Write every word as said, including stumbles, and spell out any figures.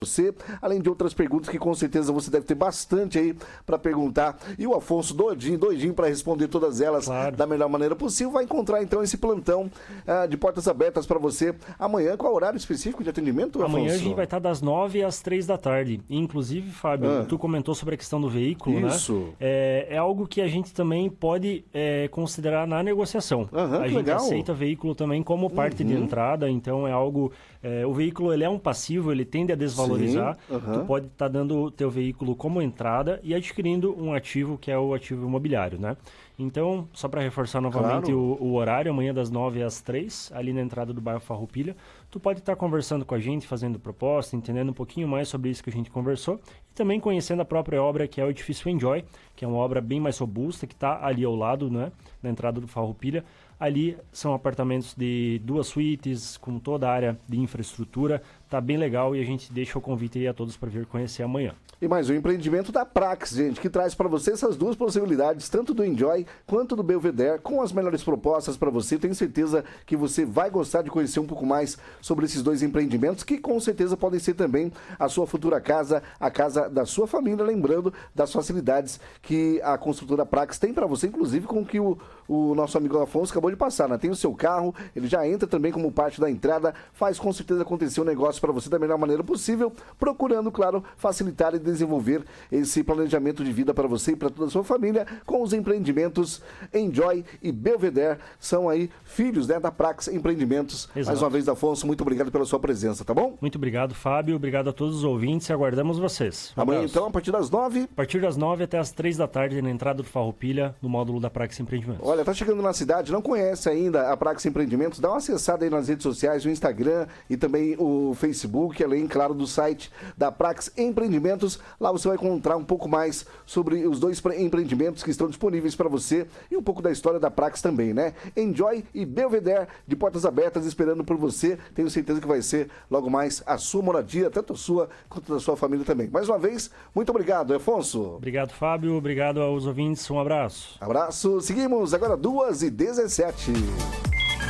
você, além de outras perguntas que com certeza você deve ter bastante aí para perguntar. E o Afonso doidinho, doidinho para responder todas elas claro. Da melhor maneira possível. Vai encontrar então esse plantão uh, de portas abertas para você amanhã. Qual é o horário específico de atendimento, Afonso? Amanhã a gente vai estar das nove às três da tarde. Inclusive, Fábio, ah. tu comentou sobre a questão do veículo, Isso. né? É, é algo que a gente também pode é, considerar na negociação. Uhum, a gente legal. aceita veículo também como parte uhum. de entrada, então é algo... É, o veículo ele é um passivo, ele tende a desvalorizar. Sim, uhum. Tu pode estar tá dando o teu veículo como entrada e adquirindo um ativo que é o ativo imobiliário, né? Então, só para reforçar novamente claro. o, o horário, amanhã das nove às três, ali na entrada do bairro Farroupilha, tu pode estar tá conversando com a gente, fazendo proposta, entendendo um pouquinho mais sobre isso que a gente conversou e também conhecendo a própria obra que é o edifício Enjoy, que é uma obra bem mais robusta, que está ali ao lado, né, na entrada do Farroupilha. Ali são apartamentos de duas suítes, com toda a área de infraestrutura. Tá bem legal e a gente deixa o convite aí a todos para vir conhecer amanhã. E mais um empreendimento da Prax, gente, que traz para você essas duas possibilidades, tanto do Enjoy quanto do Belvedere, com as melhores propostas para você. Tenho certeza que você vai gostar de conhecer um pouco mais sobre esses dois empreendimentos, que com certeza podem ser também a sua futura casa, a casa da sua família, lembrando das facilidades que a construtora Prax tem para você, inclusive com o que o, o nosso amigo Afonso acabou de passar, né? Tem o seu carro, ele já entra também como parte da entrada, faz com certeza acontecer um negócio para você da melhor maneira possível, procurando, claro, facilitar e desenvolver esse planejamento de vida para você e para toda a sua família com os empreendimentos Enjoy e Belvedere. São aí filhos, né, da Prax Empreendimentos. Exato. Mais uma vez, Afonso, muito obrigado pela sua presença, tá bom? Muito obrigado, Fábio. Obrigado a todos os ouvintes e aguardamos vocês. Um Amanhã, então, a partir das nove? A partir das nove até as três da tarde, na entrada do Farroupilha, no módulo da Prax Empreendimentos. Olha, tá chegando na cidade, não conhece ainda a Prax Empreendimentos? Dá uma acessada aí nas redes sociais, o Instagram e também o Facebook, além, claro, do site da Prax Empreendimentos. Lá você vai encontrar um pouco mais sobre os dois empreendimentos que estão disponíveis para você e um pouco da história da Prax também, né? Enjoy e Belvedere, de portas abertas, esperando por você. Tenho certeza que vai ser logo mais a sua moradia, tanto a sua quanto da sua família também. Mais uma vez, muito obrigado, Afonso. Obrigado, Fábio. Obrigado aos ouvintes. Um abraço. Abraço. Seguimos agora duas e dezessete.